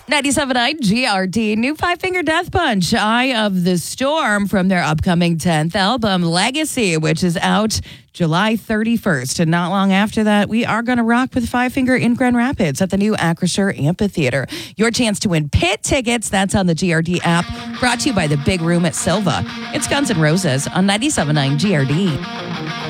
97.9 GRD, new Five Finger Death Punch, Eye of the Storm, from their upcoming 10th album, Legacy, which is out July 31st. And not long after that, we are going to rock with Five Finger in Grand Rapids at the new Acrisure Amphitheater. Your chance to win pit tickets, that's on the GRD app, brought to you by the Big Room at Silva. It's Guns N' Roses on 97.9 GRD.